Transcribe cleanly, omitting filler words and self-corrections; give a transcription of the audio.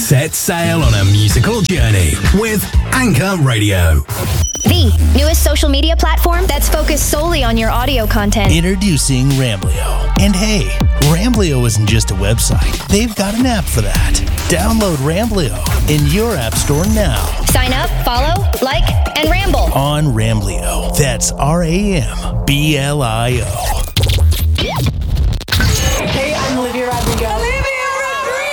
Set sail on a musical journey with Anchor Radio. The newest social media platform that's focused solely on your audio content. Introducing Ramblio. And hey, Ramblio isn't just a website. They've got an app for that. Download Ramblio in your app store now. Sign up, follow, like, and ramble. On Ramblio. That's RAMBLIO.